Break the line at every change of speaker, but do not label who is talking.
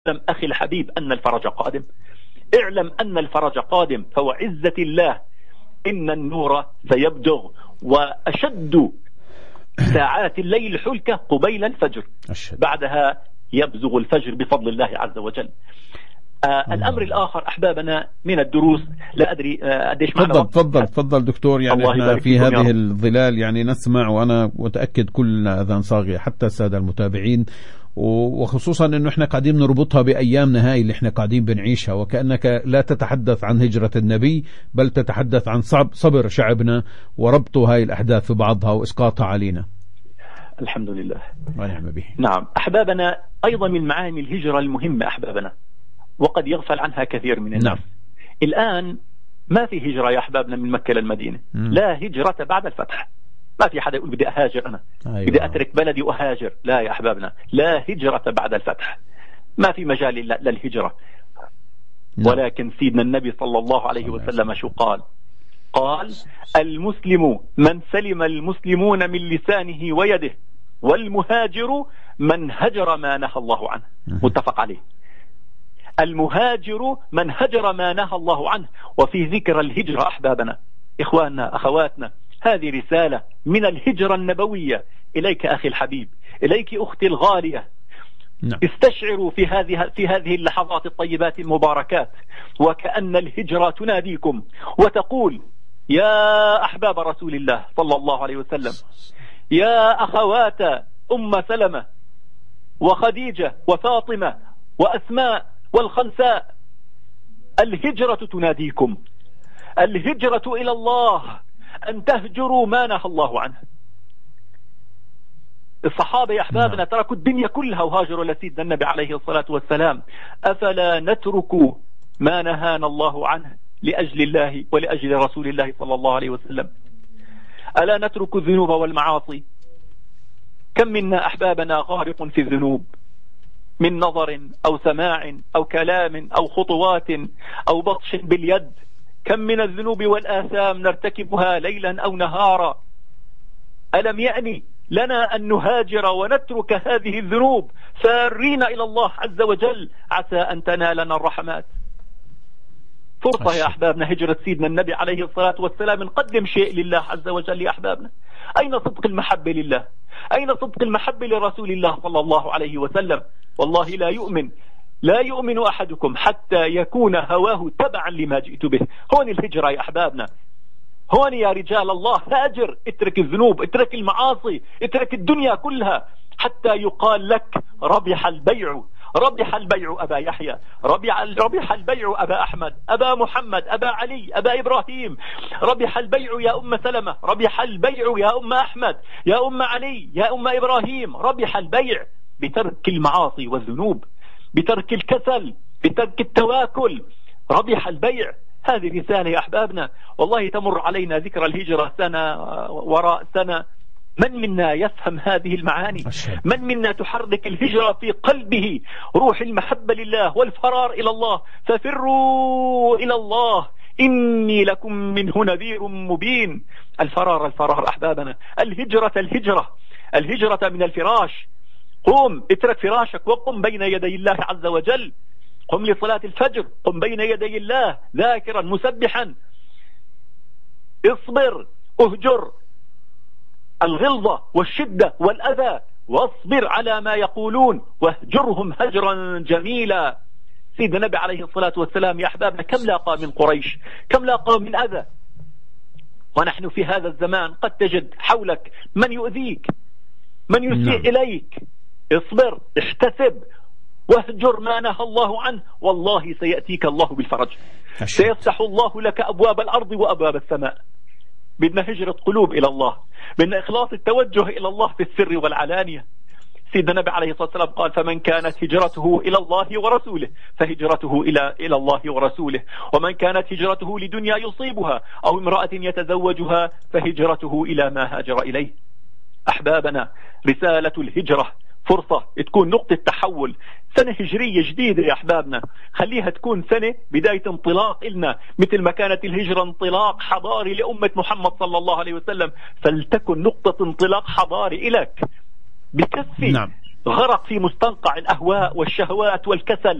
أخي الحبيب أن الفرج قادم. اعلم أن الفرج قادم، فوعزة الله إن النور سيبدغ، وأشد ساعات الليل حلكة قبيل الفجر، بعدها يبزغ الفجر بفضل الله عز وجل. الأمر الآخر أحبابنا من الدروس، لا أدري قديش معنا.
تفضل دكتور. يعني احنا في هذه الظلال يعني نسمع، وأنا متأكد كل أذان صاغية حتى السادة المتابعين، وخصوصا انه احنا قاعدين نربطها بايامنا هاي اللي احنا قاعدين بنعيشها، وكأنك لا تتحدث عن هجرة النبي بل تتحدث عن صبر شعبنا وربطه هاي الاحداث في بعضها واسقاطها علينا.
الحمد لله
ونعم به.
نعم احبابنا، ايضا من معاني الهجرة المهمة احبابنا، وقد يغفل عنها كثير من الناس.
نعم.
الان ما في هجرة يا احبابنا من مكة للمدينة. لا هجرة بعد الفتح. ما في حدا يقول بدي أهاجر أنا.
أيوة.
بدي أترك بلدي وأهاجر. لا يا أحبابنا، لا هجرة بعد الفتح. ما في مجال للهجرة. ولكن سيدنا النبي صلى الله عليه وسلم شو قال؟ قال المسلم من سلم المسلمون من لسانه ويده، والمهاجر من هجر ما نهى الله عنه. متفق عليه. المهاجر من هجر ما نهى الله عنه. وفي ذكر الهجرة أحبابنا، إخواننا أخواتنا، هذه رسالة من الهجرة النبوية إليك أخي الحبيب، إليك أختي الغالية.
نعم.
استشعروا في هذه اللحظات الطيبات المباركات، وكأن الهجرة تناديكم وتقول يا أحباب رسول الله صلى الله عليه وسلم، يا أخوات أم سلمة وخديجة وفاطمة وأسماء والخنساء، الهجرة تناديكم، الهجرة إلى الله، أن تهجروا ما نهى الله عنه. الصحابة يا أحبابنا تركوا الدنيا كلها وهاجروا لسيدنا النبي عليه الصلاة والسلام. أفلا نترك ما نهانا الله عنه لأجل الله ولأجل رسول الله صلى الله عليه وسلم؟ ألا نترك الذنوب والمعاصي؟ كم منا أحبابنا غارق في الذنوب، من نظر أو سماع أو كلام أو خطوات أو بطش باليد. كم من الذنوب والآثام نرتكبها ليلا أو نهارا. ألم يعني لنا أن نهاجر ونترك هذه الذنوب سارين إلى الله عز وجل عسى أن تنالنا الرحمات؟ فرصة يا أحبابنا هجرة سيدنا النبي عليه الصلاة والسلام. نقدم شيء لله عز وجل يا أحبابنا. أين صدق المحبة لله؟ أين صدق المحبة لرسول الله صلى الله عليه وسلم؟ والله لا يؤمن أحدكم حتى يكون هواه تبعا لما جئت به. هون الهجرة يا أحبابنا، هون يا رجال الله. هاجر، اترك الذنوب، اترك المعاصي، اترك الدنيا كلها، حتى يقال لك ربح البيع. ربح البيع أبا يحيى، ربح البيع أبا أحمد، أبا محمد، أبا علي، أبا إبراهيم. ربح البيع يا أم سلمة، ربح البيع يا أم أحمد، يا أم علي، يا أم إبراهيم. ربح البيع بترك المعاصي والذنوب، بترك الكسل، بترك التواكل. ربح البيع. هذه رسالة يا أحبابنا. والله تمر علينا ذكر الهجرة سنة وراء سنة. من منا يفهم هذه المعاني؟ من منا تحرك الهجرة في قلبه روح المحبة لله والفرار إلى الله؟ ففروا إلى الله إني لكم منه نذير مبين. الفرار أحبابنا. الهجرة من الفراش. قم، اترك فراشك وقم بين يدي الله عز وجل. قم لصلاة الفجر، قم بين يدي الله ذاكرا مسبحا. اصبر، اهجر الغلظة والشدة والأذى، واصبر على ما يقولون واهجرهم هجرا جميلا. سيدنا النبي عليه الصلاة والسلام يا أحبابنا كم لاقى من قريش، كم لاقى من أذى. ونحن في هذا الزمان قد تجد حولك من يؤذيك، من يسيء إليك. اصبر، احتسب، واهجر ما نهى الله عنه، والله سيأتيك الله بالفرج. سيفتح الله لك أبواب الأرض وأبواب السماء. بدنا هجرة قلوب إلى الله، بدنا إخلاص التوجه إلى الله في السر والعلانية. سيدنا النبي عليه الصلاة والسلام قال فمن كانت هجرته إلى الله ورسوله فهجرته إلى الله ورسوله، ومن كانت هجرته لدنيا يصيبها أو امرأة يتزوجها فهجرته إلى ما هاجر إليه. أحبابنا، رسالة الهجرة فرصة تكون نقطة تحول، سنة هجرية جديدة يا أحبابنا. خليها تكون سنة بداية انطلاق إلنا، مثل ما كانت الهجرة انطلاق حضاري لأمة محمد صلى الله عليه وسلم، فلتكن نقطة انطلاق حضاري إلك. بكفي.
نعم.
غرق في مستنقع الأهواء والشهوات والكسل